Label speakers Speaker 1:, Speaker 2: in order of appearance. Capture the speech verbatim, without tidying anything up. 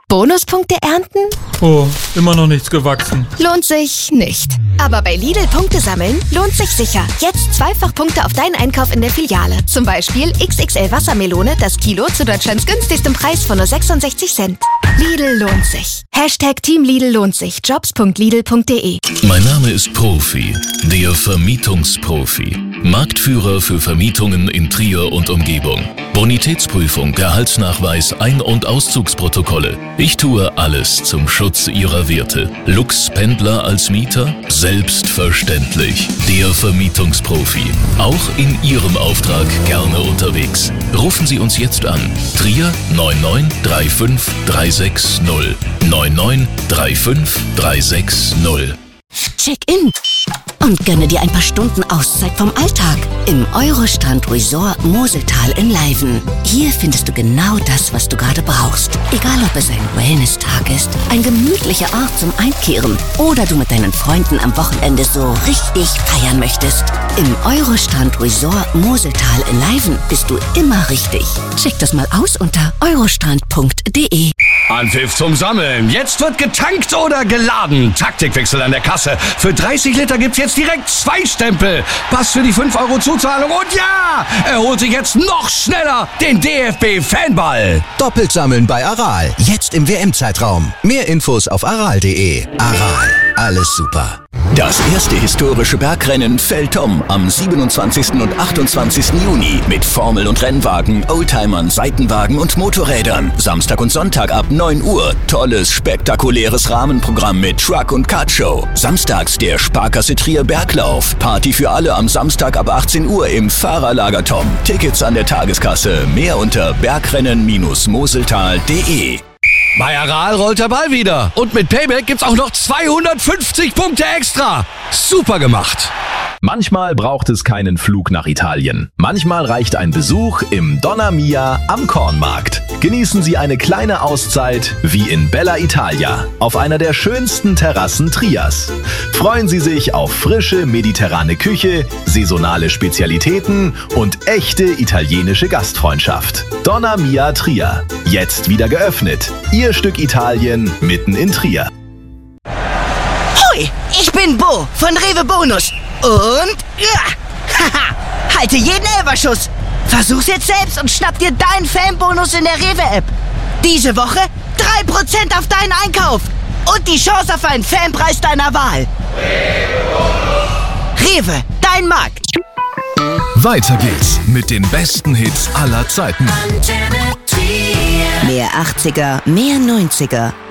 Speaker 1: Bonuspunkte ernten?
Speaker 2: Oh, immer noch nichts gewachsen.
Speaker 1: Lohnt sich nicht. Aber bei Lidl Punkte sammeln lohnt sich sicher. Jetzt zweifach Punkte auf deinen Einkauf in der Filiale. Zum Beispiel X X L Wassermelone, das Kilo zu Deutschlands günstigstem Preis von nur sechsundsechzig Cent. Lidl lohnt sich. Hashtag Team Lidl lohnt sich. jobs punkt lidl punkt de.
Speaker 3: Mein Name ist Profi, der Vermietungsprofi. Marktführer für Vermietungen in Trier und Umgebung. Bonitätsprüfung, Gehaltsnachweis, Ein- und Auszugsprotokolle. Ich tue alles zum Schutz Ihrer Werte. Lux Pendler als Mieter? Selbstverständlich. Der Vermietungsprofi. Auch in Ihrem Auftrag gerne unterwegs. Rufen Sie uns jetzt an. Trier neun neun drei fünf drei sechs null. neun neun drei fünf drei sechs null.
Speaker 4: Check-in und gönne dir ein paar Stunden Auszeit vom Alltag im Eurostrand Resort Moseltal in Leiven. Hier findest du genau das, was du gerade brauchst. Egal, ob es ein Wellness-Tag ist, ein gemütlicher Ort zum Einkehren oder du mit deinen Freunden am Wochenende so richtig feiern möchtest. Im Eurostrand Resort Moseltal in Leiven bist du immer richtig. Check das mal aus unter eurostrand punkt de.
Speaker 5: Anpfiff zum Sammeln. Jetzt wird getankt oder geladen. Taktikwechsel an der Kasse. Für dreißig Liter gibt's jetzt direkt zwei Stempel. Pass für die fünf Euro Zuzahlung. Und ja, er holt sich jetzt noch schneller den D F B-Fanball.
Speaker 6: Doppelt sammeln bei Aral. Jetzt im W M-Zeitraum. Mehr Infos auf aral punkt de. Aral. Alles super.
Speaker 7: Das erste historische Bergrennen Feldtom am siebenundzwanzigsten und achtundzwanzigsten Juni mit Formel- und Rennwagen, Oldtimern, Seitenwagen und Motorrädern. Samstag und Sonntag ab neun Uhr. Tolles, spektakuläres Rahmenprogramm mit Truck- und Kartshow. Samstags der Sparkasse Trier Berglauf. Party für alle am Samstag ab achtzehn Uhr im Fahrerlager Tom. Tickets an der Tageskasse. Mehr unter bergrennen moseltal punkt de.
Speaker 5: Bei Aral rollt der Ball wieder. Und mit Payback gibt's auch noch zweihundertfünfzig Punkte extra. Super gemacht.
Speaker 8: Manchmal braucht es keinen Flug nach Italien. Manchmal reicht ein Besuch im Donna Mia am Kornmarkt. Genießen Sie eine kleine Auszeit wie in Bella Italia auf einer der schönsten Terrassen Triers. Freuen Sie sich auf frische mediterrane Küche, saisonale Spezialitäten und echte italienische Gastfreundschaft. Donna Mia Trier. Jetzt wieder geöffnet. Ihr Stück Italien mitten in Trier.
Speaker 4: Hoi, ich bin Bo von Rewe Bonus. Und ja, haha, halte jeden Elferschuss. Versuch's jetzt selbst und schnapp dir deinen Fanbonus in der Rewe-App. Diese Woche drei Prozent auf deinen Einkauf und die Chance auf einen Fanpreis deiner Wahl. Rewe, dein Markt.
Speaker 3: Weiter geht's mit den besten Hits aller Zeiten.
Speaker 4: Mehr achtziger, mehr neunziger.